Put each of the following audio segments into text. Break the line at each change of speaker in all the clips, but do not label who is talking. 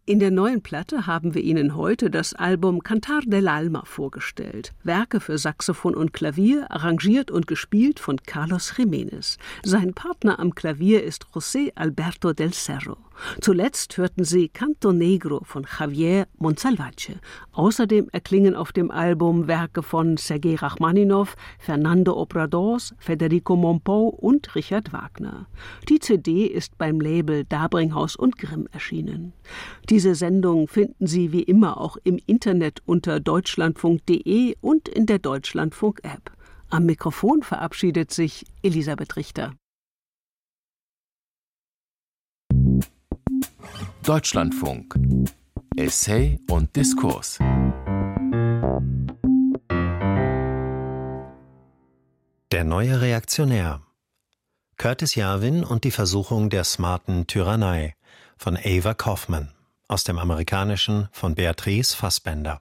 In der neuen Platte haben wir Ihnen heute das Album Cantar del Alma vorgestellt. Werke für Saxophon und Klavier, arrangiert und gespielt von Carlos Jiménez. Sein Partner am Klavier ist José Alberto del Cerro. Zuletzt hörten Sie Canto Negro von Javier Monsalvatje. Außerdem erklingen auf dem Album Werke von Sergei Rachmaninow, Fernando Obradors, Federico Mompou und Richard Wagner. Die CD ist beim Label Dabringhaus und Grimm erschienen. Diese Sendung finden Sie wie immer auch im Internet unter deutschlandfunk.de und in der Deutschlandfunk-App. Am Mikrofon verabschiedet sich Elisabeth Richter.
Deutschlandfunk. Essay und Diskurs.
Der neue Reaktionär. Curtis Yarvin und die Versuchung der smarten Tyrannei von Ava Kaufman aus dem Amerikanischen von Beatrice Fassbender.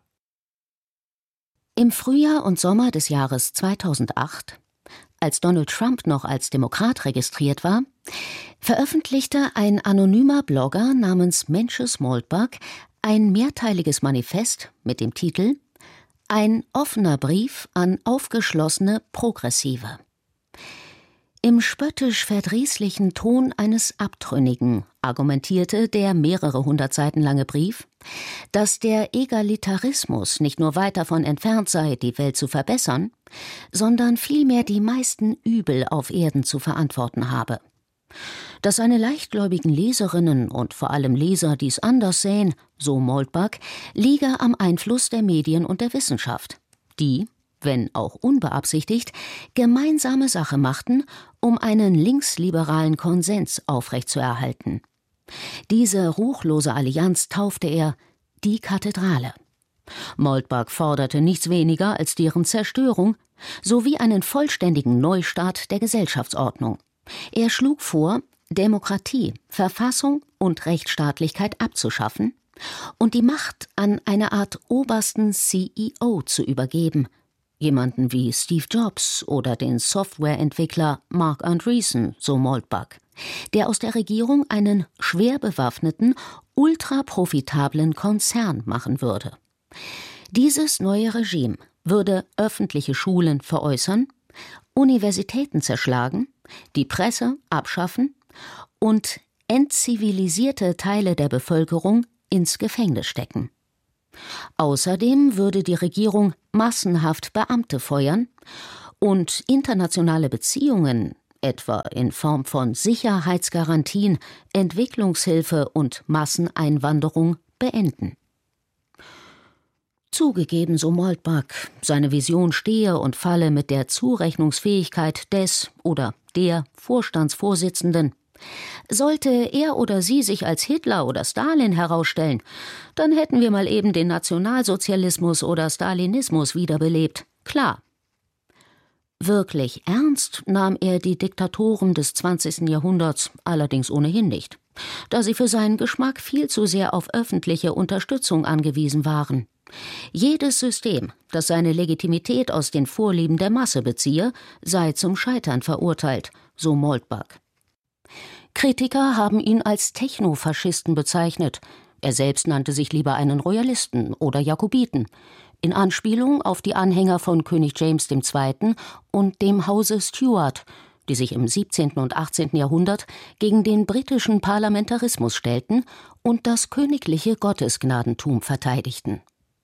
Im Frühjahr und Sommer des Jahres 2008, als Donald Trump noch als Demokrat registriert war, veröffentlichte ein anonymer Blogger namens Mencius Moldbug ein mehrteiliges Manifest mit dem Titel »Ein offener Brief an aufgeschlossene Progressive«. Im spöttisch-verdrießlichen Ton eines Abtrünnigen argumentierte der mehrere hundert Seiten lange Brief, dass der Egalitarismus nicht nur weit davon entfernt sei, die Welt zu verbessern, sondern vielmehr die meisten Übel auf Erden zu verantworten habe. Dass seine leichtgläubigen Leserinnen und vor allem Leser dies anders sehen, so Moldbug, liege am Einfluss der Medien und der Wissenschaft, die, wenn auch unbeabsichtigt, gemeinsame Sache machten, um einen linksliberalen Konsens aufrechtzuerhalten. Diese ruchlose Allianz taufte er die Kathedrale. Moldbug forderte nichts weniger als deren Zerstörung sowie einen vollständigen Neustart der Gesellschaftsordnung. Er schlug vor, Demokratie, Verfassung und Rechtsstaatlichkeit abzuschaffen und die Macht an eine Art obersten CEO zu übergeben, jemanden wie Steve Jobs oder den Softwareentwickler Mark Andreessen, so Moldbug, der aus der Regierung einen schwer bewaffneten, ultraprofitablen Konzern machen würde. Dieses neue Regime würde öffentliche Schulen veräußern, Universitäten zerschlagen, die Presse abschaffen und entzivilisierte Teile der Bevölkerung ins Gefängnis stecken. Außerdem würde die Regierung massenhaft Beamte feuern und internationale Beziehungen, etwa in Form von Sicherheitsgarantien, Entwicklungshilfe und Masseneinwanderung, beenden. Zugegeben, so Moldbug, seine Vision stehe und falle mit der Zurechnungsfähigkeit des oder der Vorstandsvorsitzenden. Sollte er oder sie sich als Hitler oder Stalin herausstellen, dann hätten wir mal eben den Nationalsozialismus oder Stalinismus wiederbelebt. Klar. Wirklich ernst nahm er die Diktatoren des 20. Jahrhunderts allerdings ohnehin nicht, da sie für seinen Geschmack viel zu sehr auf öffentliche Unterstützung angewiesen waren. Jedes System, das seine Legitimität aus den Vorlieben der Masse beziehe, sei zum Scheitern verurteilt, so Moldbug. Kritiker haben ihn als Technofaschisten bezeichnet. Er selbst nannte sich lieber einen Royalisten oder Jakobiten, in Anspielung auf die Anhänger von König James II. Und dem Hause Stuart, die sich im 17. und 18. Jahrhundert gegen den britischen Parlamentarismus stellten und das königliche Gottesgnadentum verteidigten.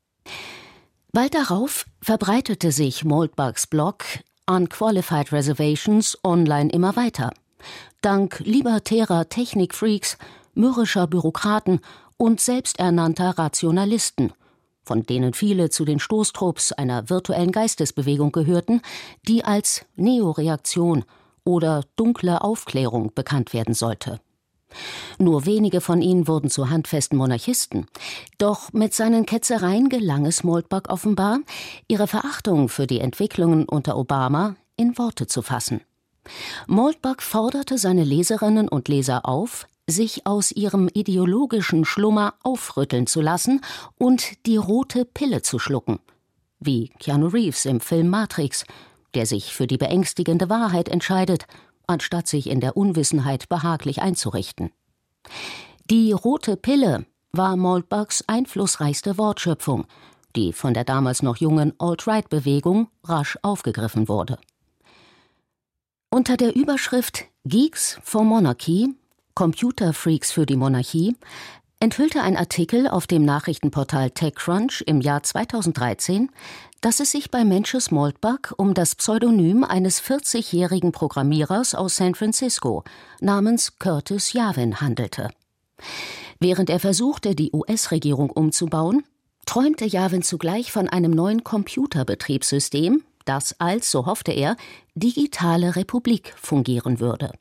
Bald darauf verbreitete sich Moldbugs Blog Unqualified Reservations online immer weiter. Dank libertärer Technikfreaks, mürrischer Bürokraten und selbsternannter Rationalisten, von denen viele zu den Stoßtrupps einer virtuellen Geistesbewegung gehörten, die als Neoreaktion oder dunkle Aufklärung bekannt werden sollte. Nur wenige von ihnen wurden zu handfesten Monarchisten. Doch mit seinen Ketzereien gelang es Moldbug offenbar, ihre Verachtung für die Entwicklungen unter Obama in Worte zu fassen. Moldbug forderte seine Leserinnen und Leser auf, sich aus ihrem ideologischen Schlummer aufrütteln zu lassen und die rote Pille zu schlucken. Wie Keanu Reeves im Film Matrix, der sich für die beängstigende Wahrheit entscheidet, anstatt sich in der Unwissenheit behaglich einzurichten. Die rote Pille war Maltbugs einflussreichste Wortschöpfung, die von der damals noch jungen Alt-Right-Bewegung rasch aufgegriffen wurde. Unter der Überschrift »Geeks for Monarchy – Computerfreaks für die Monarchie« enthüllte ein Artikel auf dem Nachrichtenportal TechCrunch im Jahr 2013, dass es sich bei Mencius Maltbug um das Pseudonym eines 40-jährigen Programmierers aus San Francisco namens Curtis Yarvin handelte. Während er versuchte, die US-Regierung umzubauen, träumte Yarvin zugleich von einem neuen Computerbetriebssystem, das als, so hoffte er, digitale Republik fungieren würde.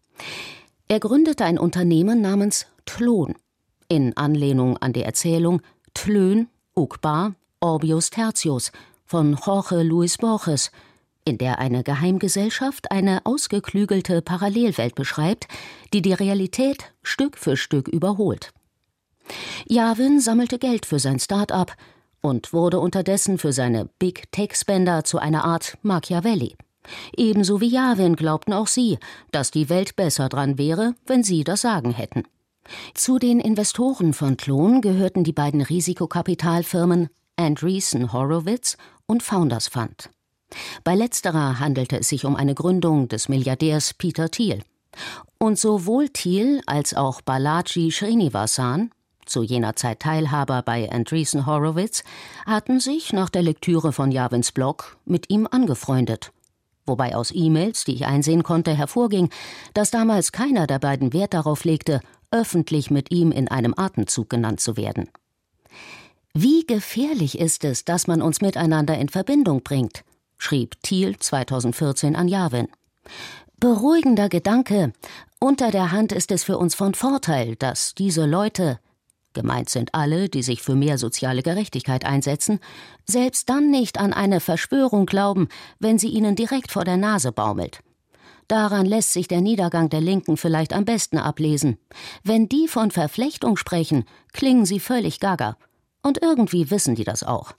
Er gründete ein Unternehmen namens Tlon, in Anlehnung an die Erzählung Tlön, Uqbar, Orbius Tertius von Jorge Luis Borges, in der eine Geheimgesellschaft eine ausgeklügelte Parallelwelt beschreibt, die die Realität Stück für Stück überholt. Yarvin sammelte Geld für sein Start-up und wurde unterdessen für seine Big-Tech-Spender zu einer Art Machiavelli. Ebenso wie Yarvin glaubten auch sie, dass die Welt besser dran wäre, wenn sie das Sagen hätten. Zu den Investoren von Tlon gehörten die beiden Risikokapitalfirmen Andreessen Horowitz und Founders Fund. Bei letzterer handelte es sich um eine Gründung des Milliardärs Peter Thiel. Und sowohl Thiel als auch Balaji Srinivasan, zu jener Zeit Teilhaber bei Andreessen Horowitz, hatten sich nach der Lektüre von Yarvins Blog mit ihm angefreundet. Wobei aus E-Mails, die ich einsehen konnte, hervorging, dass damals keiner der beiden Wert darauf legte, öffentlich mit ihm in einem Atemzug genannt zu werden. »Wie gefährlich ist es, dass man uns miteinander in Verbindung bringt«, schrieb Thiel 2014 an Yarvin. »Beruhigender Gedanke. Unter der Hand ist es für uns von Vorteil, dass diese Leute, gemeint sind alle, die sich für mehr soziale Gerechtigkeit einsetzen, selbst dann nicht an eine Verschwörung glauben, wenn sie ihnen direkt vor der Nase baumelt. Daran lässt sich der Niedergang der Linken vielleicht am besten ablesen. Wenn die von Verflechtung sprechen, klingen sie völlig gaga. Und irgendwie wissen die das auch.«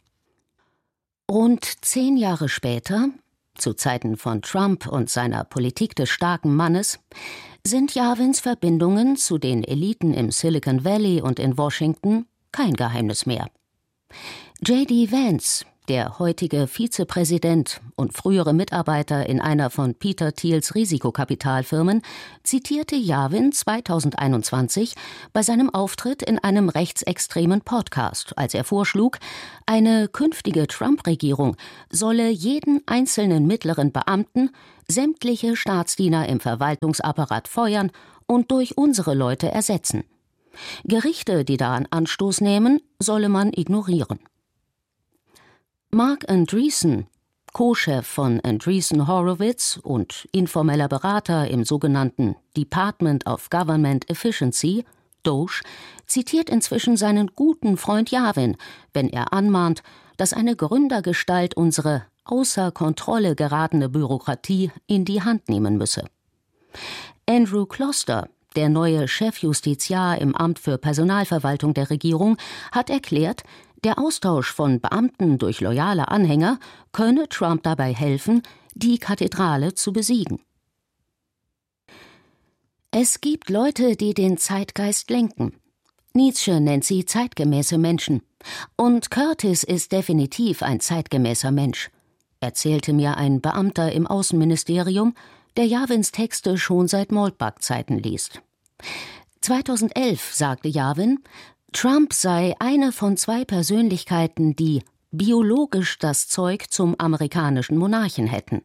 Rund 10 Jahre später, zu Zeiten von Trump und seiner Politik des starken Mannes, sind Yarvins Verbindungen zu den Eliten im Silicon Valley und in Washington kein Geheimnis mehr. J.D. Vance, der heutige Vizepräsident und frühere Mitarbeiter in einer von Peter Thiels Risikokapitalfirmen, zitierte Yarvin 2021 bei seinem Auftritt in einem rechtsextremen Podcast, als er vorschlug, eine künftige Trump-Regierung solle jeden einzelnen mittleren Beamten, sämtliche Staatsdiener im Verwaltungsapparat feuern und durch unsere Leute ersetzen. Gerichte, die daran Anstoß nehmen, solle man ignorieren. Mark Andreessen, Co-Chef von Andreessen Horowitz und informeller Berater im sogenannten Department of Government Efficiency, DOGE, zitiert inzwischen seinen guten Freund Yarvin, wenn er anmahnt, dass eine Gründergestalt unsere außer Kontrolle geratene Bürokratie in die Hand nehmen müsse. Andrew Kloster, der neue Chefjustiziar im Amt für Personalverwaltung der Regierung, hat erklärt, der Austausch von Beamten durch loyale Anhänger könne Trump dabei helfen, die Kathedrale zu besiegen. Es gibt Leute, die den Zeitgeist lenken. Nietzsche nennt sie zeitgemäße Menschen. Und Curtis ist definitiv ein zeitgemäßer Mensch, erzählte mir ein Beamter im Außenministerium, der Yarvins Texte schon seit Maltbug-Zeiten liest. 2011 sagte Yarvin, Trump sei eine von 2 Persönlichkeiten, die biologisch das Zeug zum amerikanischen Monarchen hätten.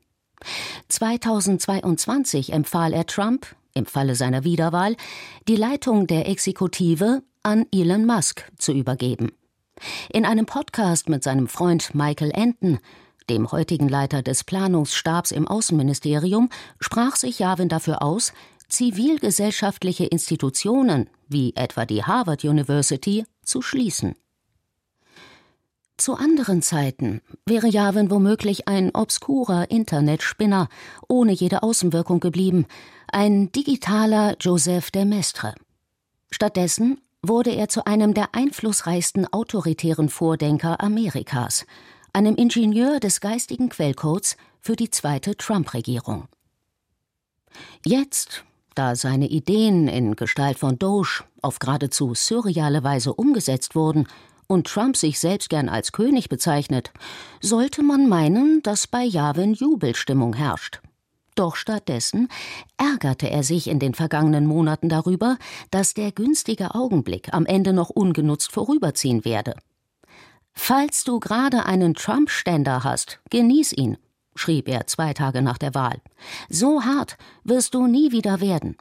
2022 empfahl er Trump, im Falle seiner Wiederwahl, die Leitung der Exekutive an Elon Musk zu übergeben. In einem Podcast mit seinem Freund Michael Anton, dem heutigen Leiter des Planungsstabs im Außenministerium, sprach sich Yarvin dafür aus, zivilgesellschaftliche Institutionen, wie etwa die Harvard University, zu schließen. Zu anderen Zeiten wäre Yarvin womöglich ein obskurer Internetspinner, ohne jede Außenwirkung geblieben, ein digitaler Joseph de Maistre. Stattdessen wurde er zu einem der einflussreichsten autoritären Vordenker Amerikas, einem Ingenieur des geistigen Quellcodes für die zweite Trump-Regierung. Jetzt, Da seine Ideen in Gestalt von Doge auf geradezu surreale Weise umgesetzt wurden und Trump sich selbst gern als König bezeichnet, sollte man meinen, dass bei Yavin Jubelstimmung herrscht. Doch stattdessen ärgerte er sich in den vergangenen Monaten darüber, dass der günstige Augenblick am Ende noch ungenutzt vorüberziehen werde. »Falls du gerade einen Trump-Ständer hast, genieß ihn«, schrieb er 2 Tage nach der Wahl. »So hart wirst du nie wieder werden.«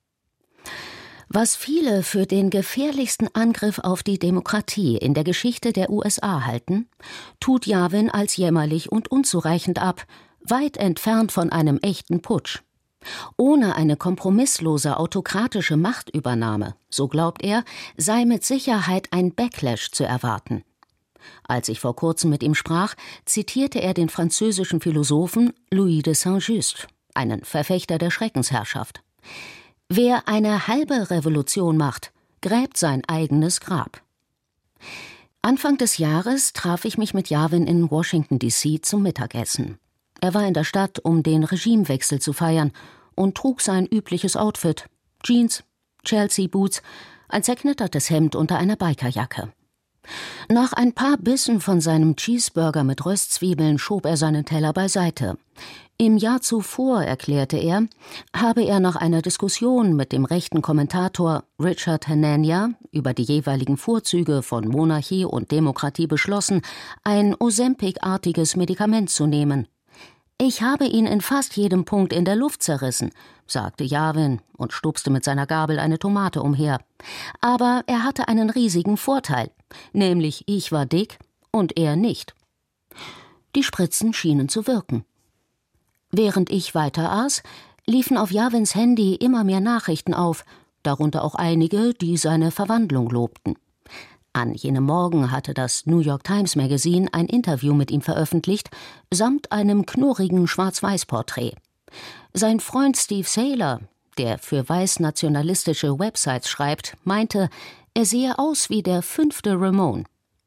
Was viele für den gefährlichsten Angriff auf die Demokratie in der Geschichte der USA halten, tut Yavin als jämmerlich und unzureichend ab, weit entfernt von einem echten Putsch. Ohne eine kompromisslose autokratische Machtübernahme, so glaubt er, sei mit Sicherheit ein Backlash zu erwarten. Als ich vor kurzem mit ihm sprach, zitierte er den französischen Philosophen Louis de Saint-Just, einen Verfechter der Schreckensherrschaft. Wer eine halbe Revolution macht, gräbt sein eigenes Grab. Anfang des Jahres traf ich mich mit Yavin in Washington, D.C. zum Mittagessen. Er war in der Stadt, um den Regimewechsel zu feiern, und trug sein übliches Outfit: Jeans, Chelsea-Boots, ein zerknittertes Hemd unter einer Bikerjacke. Nach ein paar Bissen von seinem Cheeseburger mit Röstzwiebeln schob er seinen Teller beiseite. Im Jahr zuvor, erklärte er, habe er nach einer Diskussion mit dem rechten Kommentator Richard Hanania über die jeweiligen Vorzüge von Monarchie und Demokratie beschlossen, ein Ozempic-artiges Medikament zu nehmen. »Ich habe ihn in fast jedem Punkt in der Luft zerrissen«, sagte Yavin und stupste mit seiner Gabel eine Tomate umher. »Aber er hatte einen riesigen Vorteil, nämlich ich war dick und er nicht.« Die Spritzen schienen zu wirken. Während ich weiter aß, liefen auf Yavins Handy immer mehr Nachrichten auf, darunter auch einige, die seine Verwandlung lobten. An jenem Morgen hatte das New York Times Magazine ein Interview mit ihm veröffentlicht, samt einem knurrigen Schwarz-Weiß-Porträt. Sein Freund Steve Saylor, der für weiß-nationalistische Websites schreibt, meinte, er sehe aus wie der 5. Ramon.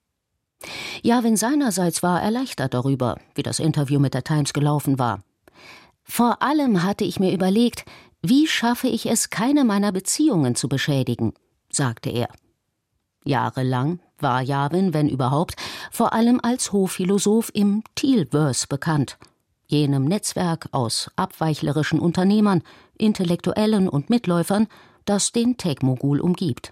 Yavin seinerseits war erleichtert darüber, wie das Interview mit der Times gelaufen war. »Vor allem hatte ich mir überlegt, wie schaffe ich es, keine meiner Beziehungen zu beschädigen«, sagte er. Jahrelang war Yavin, wenn überhaupt, vor allem als Hofphilosoph im Thielverse bekannt, jenem Netzwerk aus abweichlerischen Unternehmern, Intellektuellen und Mitläufern, das den Tech-Mogul umgibt.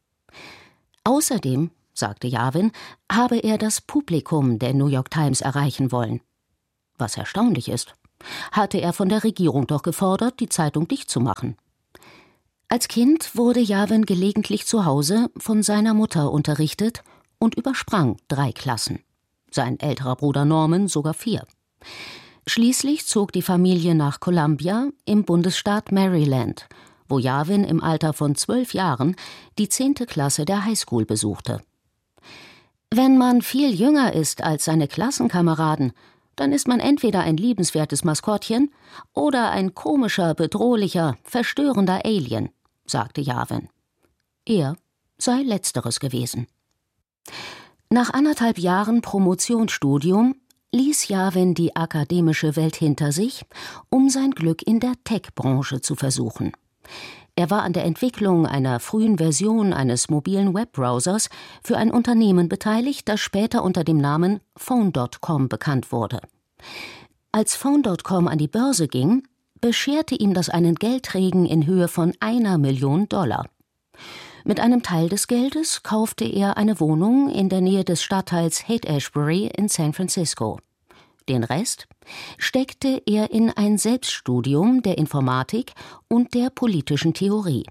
Außerdem, sagte Yavin, habe er das Publikum der New York Times erreichen wollen. Was erstaunlich ist, hatte er von der Regierung doch gefordert, die Zeitung dicht zu machen. Als Kind wurde Yavin gelegentlich zu Hause von seiner Mutter unterrichtet und übersprang 3 Klassen. Sein älterer Bruder Norman sogar 4. Schließlich zog die Familie nach Columbia im Bundesstaat Maryland, wo Yavin im Alter von 12 Jahren die 10. Klasse der Highschool besuchte. Wenn man viel jünger ist als seine Klassenkameraden, dann ist man entweder ein liebenswertes Maskottchen oder ein komischer, bedrohlicher, verstörender Alien, sagte Yavin. Er sei Letzteres gewesen. Nach 1,5 Jahren Promotionsstudium ließ Yavin die akademische Welt hinter sich, um sein Glück in der Tech-Branche zu versuchen. Er war an der Entwicklung einer frühen Version eines mobilen Webbrowsers für ein Unternehmen beteiligt, das später unter dem Namen Phone.com bekannt wurde. Als Phone.com an die Börse ging, bescherte ihm das einen Geldregen in Höhe von $1 Million. Mit einem Teil des Geldes kaufte er eine Wohnung in der Nähe des Stadtteils Haight-Ashbury in San Francisco. Den Rest steckte er in ein Selbststudium der Informatik und der politischen Theorie.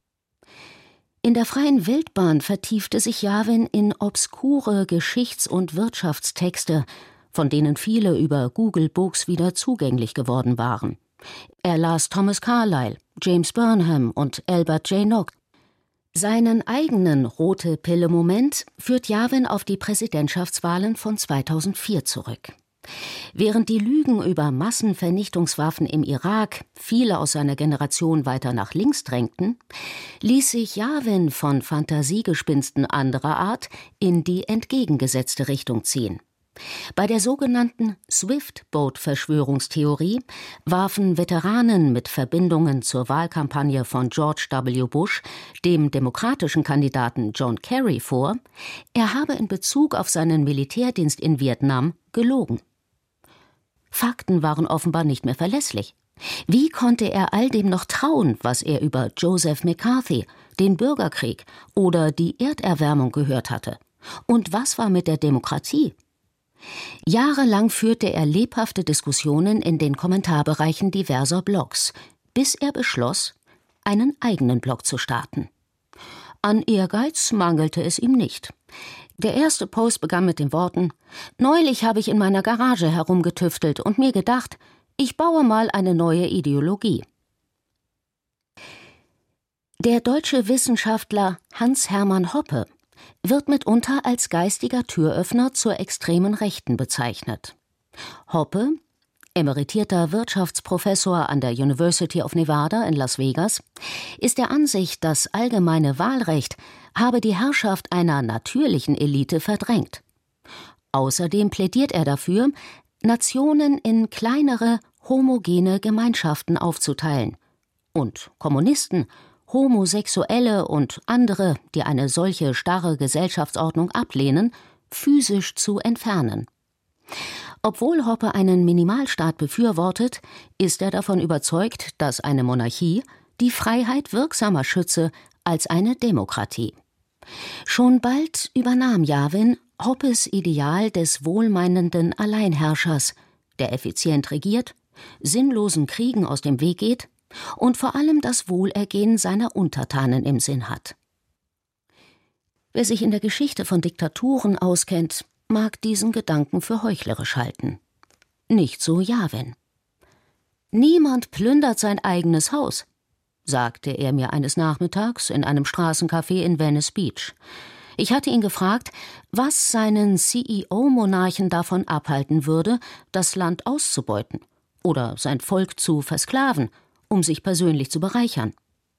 In der freien Wildbahn vertiefte sich Yavin in obskure Geschichts- und Wirtschaftstexte, von denen viele über Google Books wieder zugänglich geworden waren. Er las Thomas Carlyle, James Burnham und Albert J. Nock. Seinen eigenen Rote-Pille-Moment führt Yavin auf die Präsidentschaftswahlen von 2004 zurück. Während die Lügen über Massenvernichtungswaffen im Irak viele aus seiner Generation weiter nach links drängten, ließ sich Yavin von Fantasiegespinsten anderer Art in die entgegengesetzte Richtung ziehen. Bei der sogenannten Swift-Boat-Verschwörungstheorie warfen Veteranen mit Verbindungen zur Wahlkampagne von George W. Bush dem demokratischen Kandidaten John Kerry vor, er habe in Bezug auf seinen Militärdienst in Vietnam gelogen. Fakten waren offenbar nicht mehr verlässlich. Wie konnte er all dem noch trauen, was er über Joseph McCarthy, den Bürgerkrieg oder die Erderwärmung gehört hatte? Und was war mit der Demokratie? Jahrelang führte er lebhafte Diskussionen in den Kommentarbereichen diverser Blogs, bis er beschloss, einen eigenen Blog zu starten. An Ehrgeiz mangelte es ihm nicht. Der erste Post begann mit den Worten: »Neulich habe ich in meiner Garage herumgetüftelt und mir gedacht, ich baue mal eine neue Ideologie.« Der deutsche Wissenschaftler Hans-Hermann Hoppe wird mitunter als geistiger Türöffner zur extremen Rechten bezeichnet. Hoppe, emeritierter Wirtschaftsprofessor an der University of Nevada in Las Vegas, ist der Ansicht, das allgemeine Wahlrecht habe die Herrschaft einer natürlichen Elite verdrängt. Außerdem plädiert er dafür, Nationen in kleinere, homogene Gemeinschaften aufzuteilen und Kommunisten, Homosexuelle und andere, die eine solche starre Gesellschaftsordnung ablehnen, physisch zu entfernen. Obwohl Hoppe einen Minimalstaat befürwortet, ist er davon überzeugt, dass eine Monarchie die Freiheit wirksamer schütze als eine Demokratie. Schon bald übernahm Yavin Hoppes Ideal des wohlmeinenden Alleinherrschers, der effizient regiert, sinnlosen Kriegen aus dem Weg geht und vor allem das Wohlergehen seiner Untertanen im Sinn hat. Wer sich in der Geschichte von Diktaturen auskennt, mag diesen Gedanken für heuchlerisch halten. Nicht so Yavin. »Niemand plündert sein eigenes Haus«, sagte er mir eines Nachmittags in einem Straßencafé in Venice Beach. Ich hatte ihn gefragt, was seinen CEO-Monarchen davon abhalten würde, das Land auszubeuten oder sein Volk zu versklaven, um sich persönlich zu bereichern.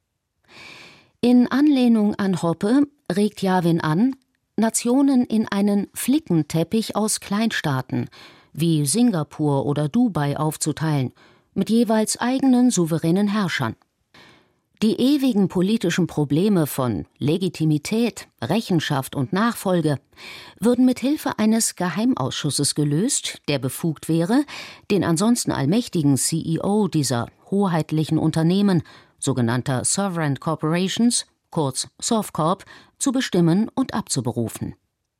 In Anlehnung an Hoppe regt Yavin an, Nationen in einen Flickenteppich aus Kleinstaaten wie Singapur oder Dubai aufzuteilen, mit jeweils eigenen souveränen Herrschern. Die ewigen politischen Probleme von Legitimität, Rechenschaft und Nachfolge würden mit Hilfe eines Geheimausschusses gelöst, der befugt wäre, den ansonsten allmächtigen CEO dieser hoheitlichen Unternehmen, sogenannter Sovereign Corporations, kurz Sovcorp, zu bestimmen und abzuberufen.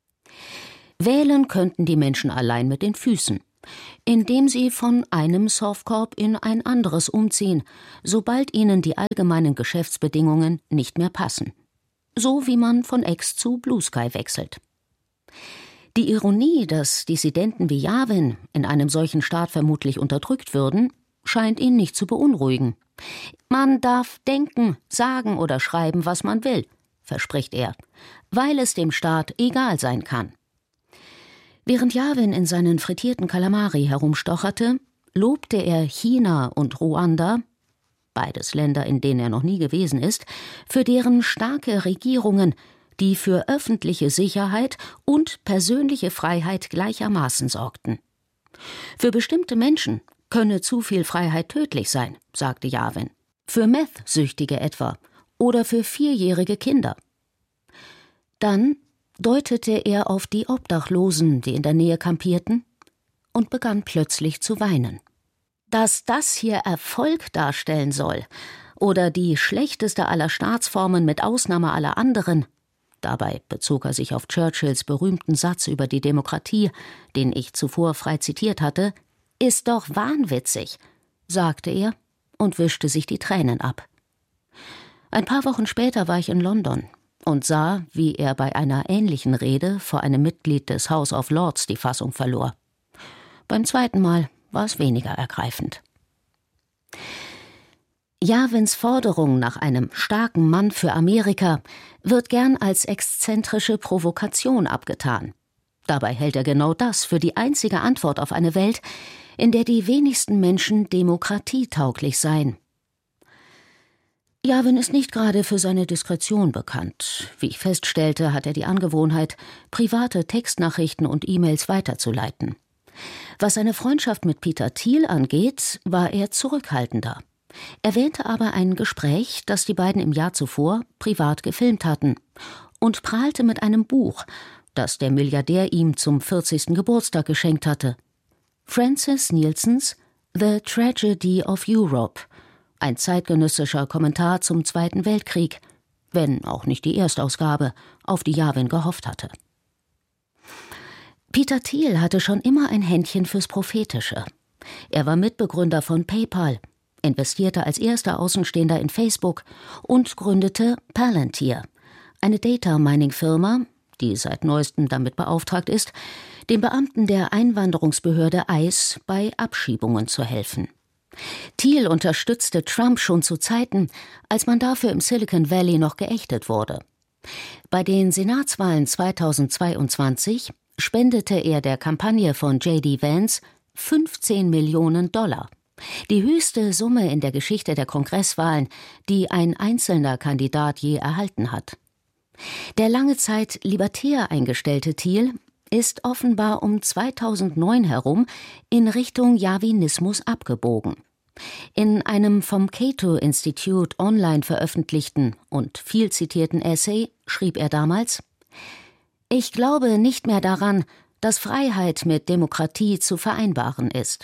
Wählen könnten die Menschen allein mit den Füßen, indem sie von einem Sovcorp in ein anderes umziehen, sobald ihnen die allgemeinen Geschäftsbedingungen nicht mehr passen. So wie man von X zu Blue Sky wechselt. Die Ironie, dass Dissidenten wie Yavin in einem solchen Staat vermutlich unterdrückt würden, scheint ihn nicht zu beunruhigen. Man darf denken, sagen oder schreiben, was man will, verspricht er, weil es dem Staat egal sein kann. Während Yavin in seinen frittierten Kalamari herumstocherte, lobte er China und Ruanda, beides Länder, in denen er noch nie gewesen ist, für deren starke Regierungen, die für öffentliche Sicherheit und persönliche Freiheit gleichermaßen sorgten. Für bestimmte Menschen könne zu viel Freiheit tödlich sein, sagte Yavin. Für Meth-Süchtige etwa oder für 4-jährige Kinder. Dann deutete er auf die Obdachlosen, die in der Nähe kampierten, und begann plötzlich zu weinen. Dass das hier Erfolg darstellen soll oder die schlechteste aller Staatsformen mit Ausnahme aller anderen, dabei bezog er sich auf Churchills berühmten Satz über die Demokratie, den ich zuvor frei zitiert hatte, ist doch wahnwitzig, sagte er und wischte sich die Tränen ab. Ein paar Wochen später war ich in London und sah, wie er bei einer ähnlichen Rede vor einem Mitglied des House of Lords die Fassung verlor. Beim zweiten Mal war es weniger ergreifend. Yavins Forderung nach einem starken Mann für Amerika wird gern als exzentrische Provokation abgetan. Dabei hält er genau das für die einzige Antwort auf eine Welt, in der die wenigsten Menschen demokratietauglich seien. Yavin ist nicht gerade für seine Diskretion bekannt. Wie ich feststellte, hat er die Angewohnheit, private Textnachrichten und E-Mails weiterzuleiten. Was seine Freundschaft mit Peter Thiel angeht, war er zurückhaltender. Erwähnte aber ein Gespräch, das die beiden im Jahr zuvor privat gefilmt hatten, und prahlte mit einem Buch, das der Milliardär ihm zum 40. Geburtstag geschenkt hatte. Francis Nielsens The Tragedy of Europe, ein zeitgenössischer Kommentar zum Zweiten Weltkrieg, wenn auch nicht die Erstausgabe, auf die Yavin gehofft hatte. Peter Thiel hatte schon immer ein Händchen fürs Prophetische. Er war Mitbegründer von PayPal, investierte als erster Außenstehender in Facebook und gründete Palantir, eine Data-Mining-Firma, die seit neuestem damit beauftragt ist, den Beamten der Einwanderungsbehörde ICE bei Abschiebungen zu helfen. Thiel unterstützte Trump schon zu Zeiten, als man dafür im Silicon Valley noch geächtet wurde. Bei den Senatswahlen 2022 spendete er der Kampagne von J.D. Vance $15 Millionen. Die höchste Summe in der Geschichte der Kongresswahlen, die ein einzelner Kandidat je erhalten hat. Der lange Zeit libertär eingestellte Thiel ist offenbar um 2009 herum in Richtung Yavinismus abgebogen. In einem vom Cato Institute online veröffentlichten und viel zitierten Essay schrieb er damals: Ich glaube nicht mehr daran, dass Freiheit mit Demokratie zu vereinbaren ist.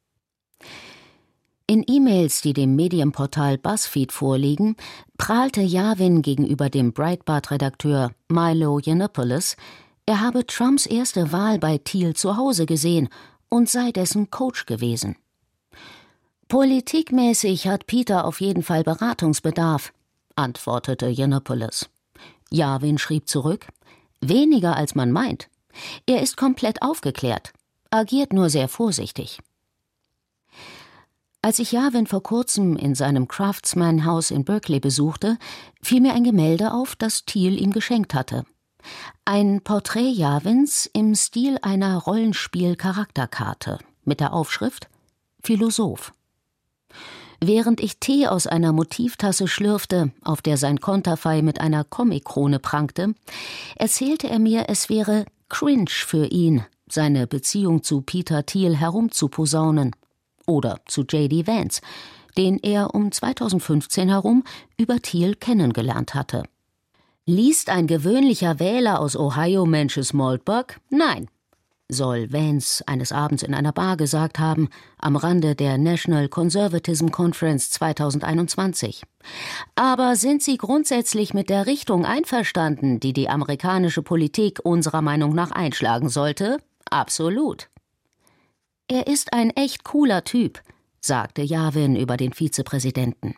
In E-Mails, die dem Medienportal BuzzFeed vorliegen, prahlte Yavin gegenüber dem Breitbart-Redakteur Milo Yiannopoulos, er habe Trumps erste Wahl bei Thiel zu Hause gesehen und sei dessen Coach gewesen. Politikmäßig hat Peter auf jeden Fall Beratungsbedarf, antwortete Yiannopoulos. Yavin schrieb zurück: Weniger als man meint. Er ist komplett aufgeklärt, agiert nur sehr vorsichtig. Als ich Yavin vor kurzem in seinem Craftsman-Haus in Berkeley besuchte, fiel mir ein Gemälde auf, das Thiel ihm geschenkt hatte. Ein Porträt Yavins im Stil einer Rollenspiel-Charakterkarte mit der Aufschrift »Philosoph«. Während ich Tee aus einer Motivtasse schlürfte, auf der sein Konterfei mit einer Comickrone prangte, erzählte er mir, es wäre cringe für ihn, seine Beziehung zu Peter Thiel herumzuposaunen. Oder zu J.D. Vance, den er um 2015 herum über Thiel kennengelernt hatte. Liest ein gewöhnlicher Wähler aus Ohio manches Maltburg? Nein, soll Vance eines Abends in einer Bar gesagt haben, am Rande der National Conservatism Conference 2021. Aber sind Sie grundsätzlich mit der Richtung einverstanden, die die amerikanische Politik unserer Meinung nach einschlagen sollte? Absolut. Er ist ein echt cooler Typ, sagte Yavin über den Vizepräsidenten.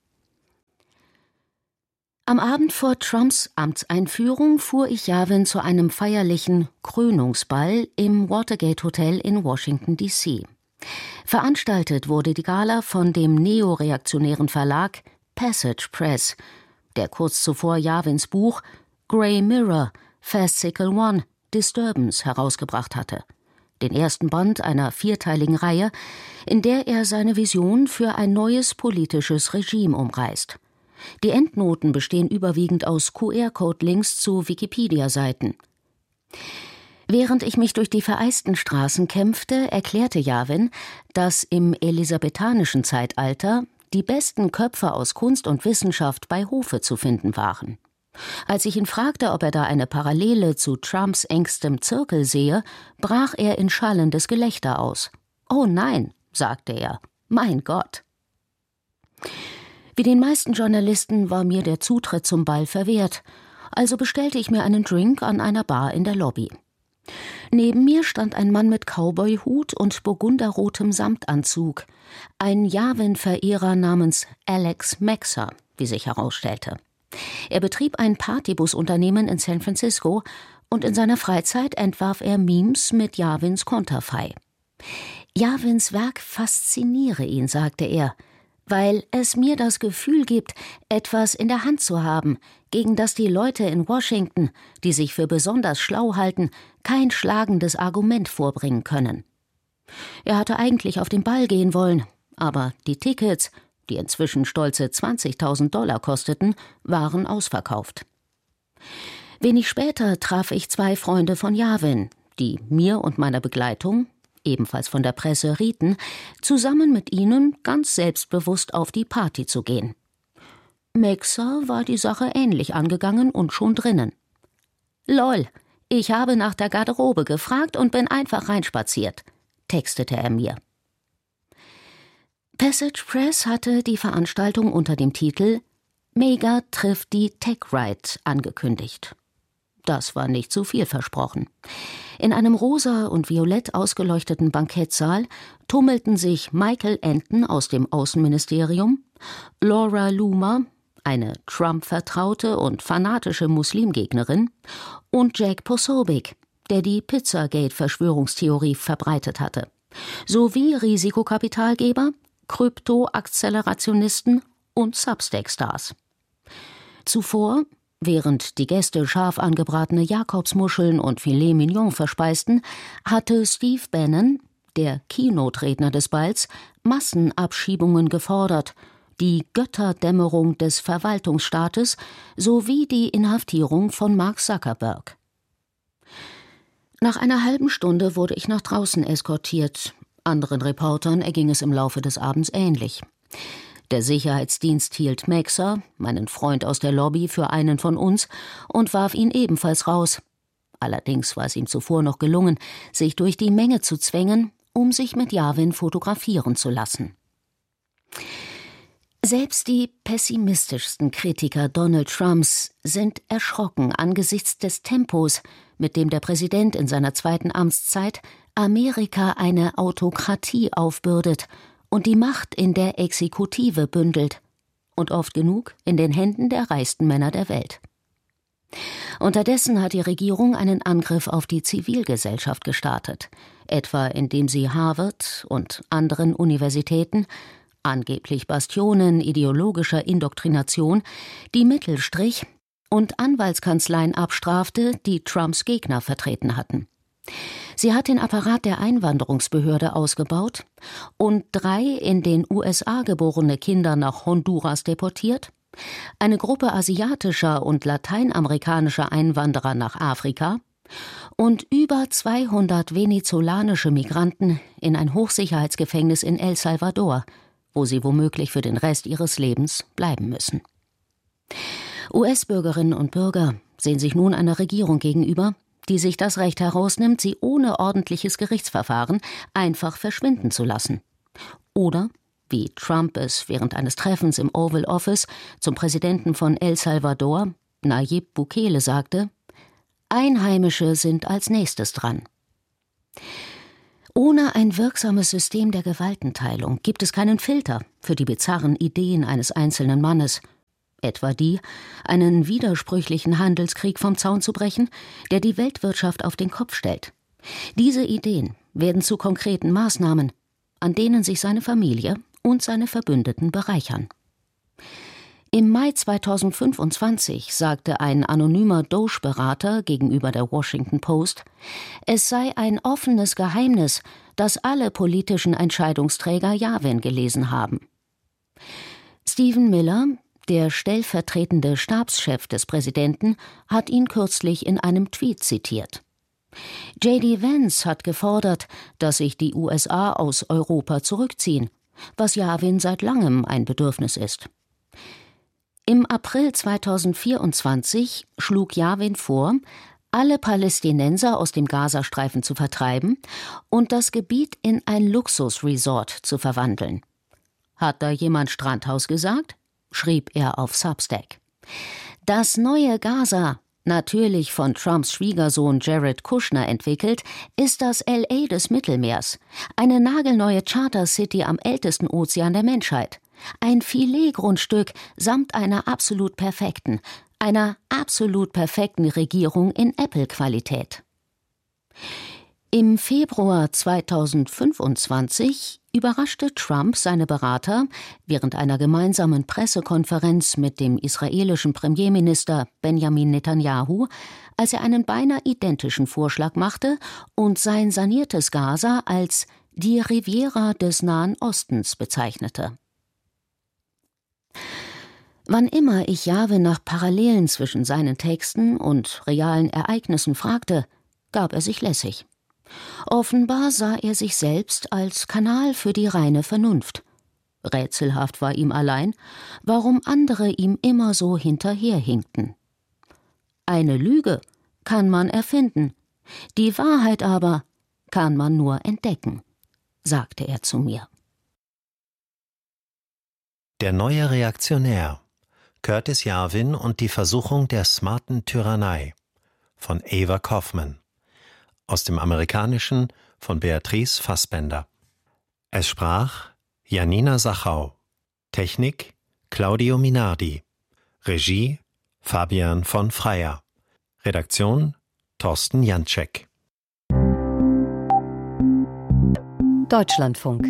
Am Abend vor Trumps Amtseinführung fuhr ich Yavin zu einem feierlichen Krönungsball im Watergate Hotel in Washington, D.C. Veranstaltet wurde die Gala von dem neoreaktionären Verlag Passage Press, der kurz zuvor Yavins Buch Grey Mirror, Fascicle One, Disturbance herausgebracht hatte. Den ersten Band einer 4-teiligen Reihe, in der er seine Vision für ein neues politisches Regime umreißt. Die Endnoten bestehen überwiegend aus QR-Code-Links zu Wikipedia-Seiten. Während ich mich durch die vereisten Straßen kämpfte, erklärte Yavin, dass im elisabethanischen Zeitalter die besten Köpfe aus Kunst und Wissenschaft bei Hofe zu finden waren. Als ich ihn fragte, ob er da eine Parallele zu Trumps engstem Zirkel sehe, brach er in schallendes Gelächter aus. »Oh nein«, sagte er, »mein Gott.« Wie den meisten Journalisten war mir der Zutritt zum Ball verwehrt, also bestellte ich mir einen Drink an einer Bar in der Lobby. Neben mir stand ein Mann mit Cowboyhut und burgunderrotem Samtanzug, ein Yavin-Verehrer namens Alex Maxer, wie sich herausstellte. Er betrieb ein Partybusunternehmen in San Francisco und in seiner Freizeit entwarf er Memes mit Yavins Konterfei. Yavins Werk fasziniere ihn, sagte er, weil es mir das Gefühl gibt, etwas in der Hand zu haben, gegen das die Leute in Washington, die sich für besonders schlau halten, kein schlagendes Argument vorbringen können. Er hatte eigentlich auf den Ball gehen wollen, aber die Tickets, die inzwischen stolze $20.000 kosteten, waren ausverkauft. Wenig später traf ich 2 Freunde von Yavin, die mir und meiner Begleitung, ebenfalls von der Presse, rieten, zusammen mit ihnen ganz selbstbewusst auf die Party zu gehen. Mexer war die Sache ähnlich angegangen und schon drinnen. »Lol, ich habe nach der Garderobe gefragt und bin einfach reinspaziert«, textete er mir. Passage Press hatte die Veranstaltung unter dem Titel »Mega trifft die Tech-Right« angekündigt. Das war nicht zu viel versprochen. In einem rosa und violett ausgeleuchteten Bankettsaal tummelten sich Michael Anton aus dem Außenministerium, Laura Loomer, eine Trump-Vertraute und fanatische Muslimgegnerin, und Jack Posobiec, der die Pizzagate-Verschwörungstheorie verbreitet hatte, sowie Risikokapitalgeber, Krypto-Akzelerationisten und Substack-Stars. Zuvor, während die Gäste scharf angebratene Jakobsmuscheln und Filet Mignon verspeisten, hatte Steve Bannon, der Keynote-Redner des Balls, Massenabschiebungen gefordert, die Götterdämmerung des Verwaltungsstaates sowie die Inhaftierung von Mark Zuckerberg. Nach einer halben Stunde wurde ich nach draußen eskortiert. Anderen Reportern erging es im Laufe des Abends ähnlich. Der Sicherheitsdienst hielt Mexer, meinen Freund aus der Lobby, für einen von uns und warf ihn ebenfalls raus. Allerdings war es ihm zuvor noch gelungen, sich durch die Menge zu zwängen, um sich mit Yavin fotografieren zu lassen. Selbst die pessimistischsten Kritiker Donald Trumps sind erschrocken angesichts des Tempos, mit dem der Präsident in seiner 2. Amtszeit Amerika eine Autokratie aufbürdet und die Macht in der Exekutive bündelt und oft genug in den Händen der reichsten Männer der Welt. Unterdessen hat die Regierung einen Angriff auf die Zivilgesellschaft gestartet, etwa indem sie Harvard und anderen Universitäten, angeblich Bastionen ideologischer Indoktrination, die Mittelstrich und Anwaltskanzleien abstrafte, die Trumps Gegner vertreten hatten. Sie hat den Apparat der Einwanderungsbehörde ausgebaut und 3 in den USA geborene Kinder nach Honduras deportiert, eine Gruppe asiatischer und lateinamerikanischer Einwanderer nach Afrika und über 200 venezolanische Migranten in ein Hochsicherheitsgefängnis in El Salvador, wo sie womöglich für den Rest ihres Lebens bleiben müssen. US-Bürgerinnen und Bürger sehen sich nun einer Regierung gegenüber, die sich das Recht herausnimmt, sie ohne ordentliches Gerichtsverfahren einfach verschwinden zu lassen. Oder, wie Trump es während eines Treffens im Oval Office zum Präsidenten von El Salvador, Nayib Bukele, sagte: Einheimische sind als nächstes dran. Ohne ein wirksames System der Gewaltenteilung gibt es keinen Filter für die bizarren Ideen eines einzelnen Mannes, etwa die, einen widersprüchlichen Handelskrieg vom Zaun zu brechen, der die Weltwirtschaft auf den Kopf stellt. Diese Ideen werden zu konkreten Maßnahmen, an denen sich seine Familie und seine Verbündeten bereichern. Im Mai 2025 sagte ein anonymer Doge-Berater gegenüber der Washington Post, es sei ein offenes Geheimnis, dass alle politischen Entscheidungsträger Yavin gelesen haben. Stephen Miller, der stellvertretende Stabschef des Präsidenten, hat ihn kürzlich in einem Tweet zitiert. J.D. Vance hat gefordert, dass sich die USA aus Europa zurückziehen, was Yavin seit langem ein Bedürfnis ist. Im April 2024 schlug Yavin vor, alle Palästinenser aus dem Gazastreifen zu vertreiben und das Gebiet in ein Luxusresort zu verwandeln. Hat da jemand Strandhaus gesagt? Schrieb er auf Substack. Das neue Gaza, natürlich von Trumps Schwiegersohn Jared Kushner entwickelt, ist das LA des Mittelmeers, eine nagelneue Charter City am ältesten Ozean der Menschheit, ein Filetgrundstück samt einer absolut perfekten Regierung in Apple-Qualität. Im Februar 2025 überraschte Trump seine Berater während einer gemeinsamen Pressekonferenz mit dem israelischen Premierminister Benjamin Netanyahu, als er einen beinahe identischen Vorschlag machte und sein saniertes Gaza als die Riviera des Nahen Ostens bezeichnete. Wann immer ich Yavin nach Parallelen zwischen seinen Texten und realen Ereignissen fragte, gab er sich lässig. Offenbar sah er sich selbst als Kanal für die reine Vernunft. Rätselhaft war ihm allein, warum andere ihm immer so hinterherhinkten. Eine Lüge kann man erfinden, die Wahrheit aber kann man nur entdecken, sagte er zu mir.
Der neue Reaktionär. Curtis Yarvin und die Versuchung der smarten Tyrannei von Ava Kaufman. Aus dem Amerikanischen von Beatrice Fassbender. Es sprach Janina Sachau. Technik Claudio Minardi. Regie Fabian von Freyer. Redaktion Thorsten Janczek.
Deutschlandfunk.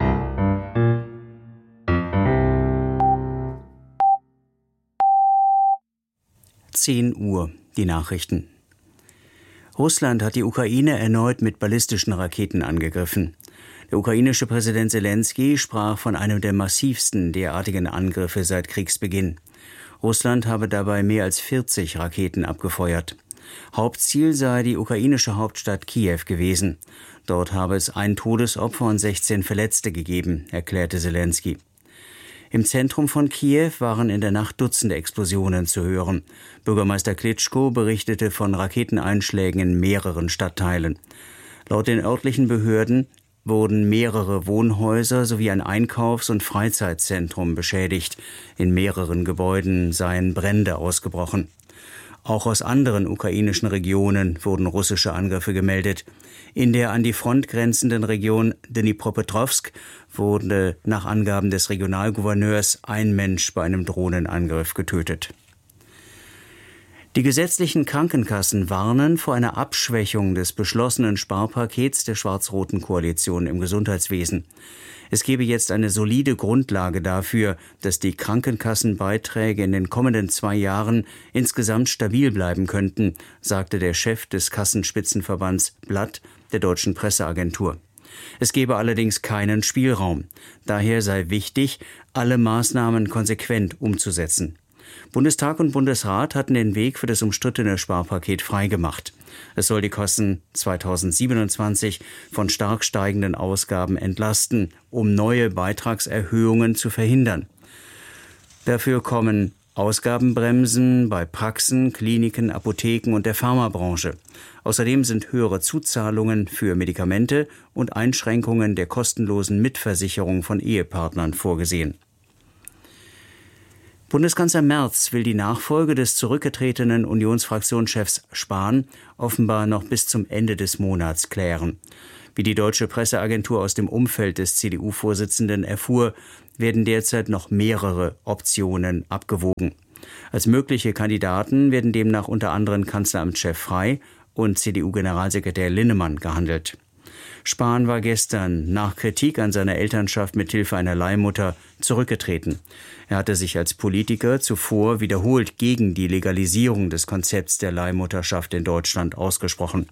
Uhr, die Nachrichten. Russland hat die Ukraine erneut mit ballistischen Raketen angegriffen. Der ukrainische Präsident Selenskyj sprach von einem der massivsten derartigen Angriffe seit Kriegsbeginn. Russland habe dabei mehr als 40 Raketen abgefeuert. Hauptziel sei die ukrainische Hauptstadt Kiew gewesen. Dort habe es ein Todesopfer und 16 Verletzte gegeben, erklärte Selenskyj. Im Zentrum von Kiew waren in der Nacht Dutzende Explosionen zu hören. Bürgermeister Klitschko berichtete von Raketeneinschlägen in mehreren Stadtteilen. Laut den örtlichen Behörden wurden mehrere Wohnhäuser sowie ein Einkaufs- und Freizeitzentrum beschädigt. In mehreren Gebäuden seien Brände ausgebrochen. Auch aus anderen ukrainischen Regionen wurden russische Angriffe gemeldet. In der an die Front grenzenden Region Dnipropetrovsk wurde nach Angaben des Regionalgouverneurs ein Mensch bei einem Drohnenangriff getötet. Die gesetzlichen Krankenkassen warnen vor einer Abschwächung des beschlossenen Sparpakets der schwarz-roten Koalition im Gesundheitswesen. Es gebe jetzt eine solide Grundlage dafür, dass die Krankenkassenbeiträge in den kommenden 2 Jahren insgesamt stabil bleiben könnten, sagte der Chef des Kassenspitzenverbands Blatt der Deutschen Presseagentur. Es gebe allerdings keinen Spielraum. Daher sei wichtig, alle Maßnahmen konsequent umzusetzen. Bundestag und Bundesrat hatten den Weg für das umstrittene Sparpaket freigemacht. Es soll die Kassen 2027 von stark steigenden Ausgaben entlasten, um neue Beitragserhöhungen zu verhindern. Dafür kommen Ausgabenbremsen bei Praxen, Kliniken, Apotheken und der Pharmabranche. Außerdem sind höhere Zuzahlungen für Medikamente und Einschränkungen der kostenlosen Mitversicherung von Ehepartnern vorgesehen. Bundeskanzler Merz will die Nachfolge des zurückgetretenen Unionsfraktionschefs Spahn offenbar noch bis zum Ende des Monats klären. Wie die deutsche Presseagentur aus dem Umfeld des CDU-Vorsitzenden erfuhr, werden derzeit noch mehrere Optionen abgewogen. Als mögliche Kandidaten werden demnach unter anderem Kanzleramtschef Frey und CDU-Generalsekretär Linnemann gehandelt. Spahn war gestern nach Kritik an seiner Elternschaft mit Hilfe einer Leihmutter zurückgetreten. Er hatte sich als Politiker zuvor wiederholt gegen die Legalisierung des Konzepts der Leihmutterschaft in Deutschland ausgesprochen.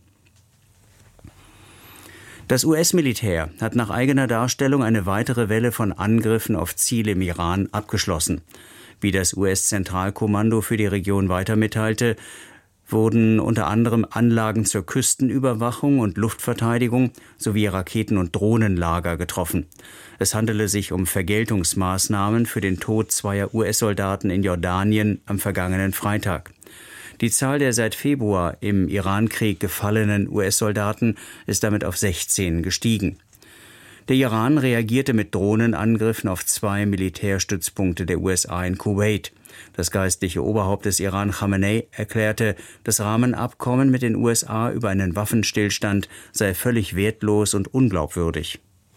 Das US-Militär hat nach eigener Darstellung eine weitere Welle von Angriffen auf Ziele im Iran abgeschlossen. Wie das US-Zentralkommando für die Region weiter mitteilte, wurden unter anderem Anlagen zur Küstenüberwachung und Luftverteidigung sowie Raketen- und Drohnenlager getroffen. Es handele sich um Vergeltungsmaßnahmen für den Tod 2 US-Soldaten in Jordanien am vergangenen Freitag. Die Zahl der seit Februar im Irankrieg gefallenen US-Soldaten ist damit auf 16 gestiegen. Der Iran reagierte mit Drohnenangriffen auf 2 Militärstützpunkte der USA in Kuwait. Das geistliche Oberhaupt des Iran, Khamenei, erklärte, das Rahmenabkommen mit den USA über einen Waffenstillstand sei völlig wertlos und unglaubwürdig.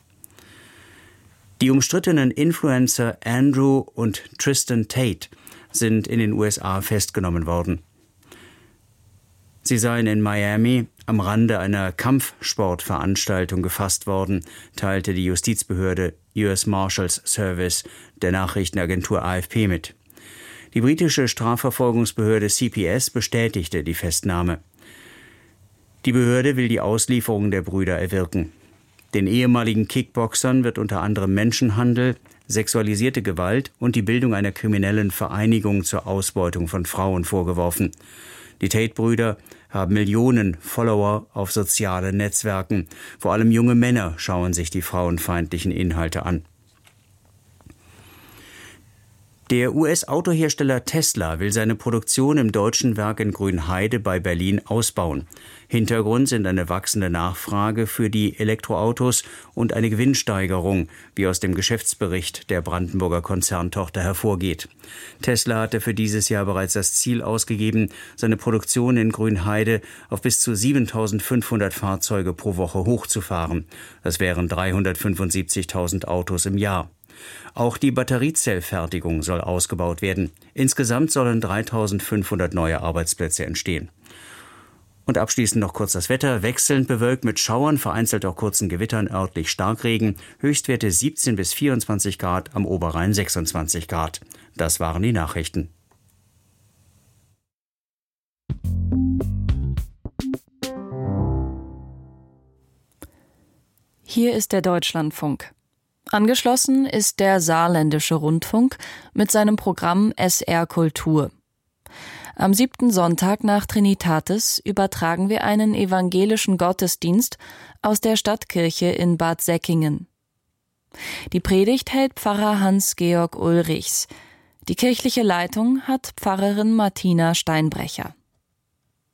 Die umstrittenen Influencer Andrew und Tristan Tate sind in den USA festgenommen worden. Sie seien in Miami am Rande einer Kampfsportveranstaltung gefasst worden, teilte die Justizbehörde US Marshals Service der Nachrichtenagentur AFP mit. Die britische Strafverfolgungsbehörde CPS bestätigte die Festnahme. Die Behörde will die Auslieferung der Brüder erwirken. Den ehemaligen Kickboxern wird unter anderem Menschenhandel, sexualisierte Gewalt und die Bildung einer kriminellen Vereinigung zur Ausbeutung von Frauen vorgeworfen. Die Tate-Brüder haben Millionen Follower auf sozialen Netzwerken. Vor allem junge Männer schauen sich die frauenfeindlichen Inhalte an. Der US-Autohersteller Tesla will seine Produktion im deutschen Werk in Grünheide bei Berlin ausbauen. Hintergrund sind eine wachsende Nachfrage für die Elektroautos und eine Gewinnsteigerung, wie aus dem Geschäftsbericht der Brandenburger Konzerntochter hervorgeht. Tesla hatte für dieses Jahr bereits das Ziel ausgegeben, seine Produktion in Grünheide auf bis zu 7.500 Fahrzeuge pro Woche hochzufahren. Das wären 375.000 Autos im Jahr. Auch die Batteriezellfertigung soll ausgebaut werden. Insgesamt sollen 3.500 neue Arbeitsplätze entstehen. Und abschließend noch kurz das Wetter. Wechselnd bewölkt mit Schauern, vereinzelt auch kurzen Gewittern, örtlich Starkregen. Höchstwerte 17 bis 24 Grad, am Oberrhein 26 Grad. Das waren die Nachrichten.
Hier ist der Deutschlandfunk. Angeschlossen ist der Saarländische Rundfunk mit seinem Programm SR Kultur. Am 7. Sonntag nach Trinitatis übertragen wir einen evangelischen Gottesdienst aus der Stadtkirche in Bad Säckingen. Die Predigt hält Pfarrer Hans-Georg Ulrichs. Die kirchliche Leitung hat Pfarrerin Martina Steinbrecher.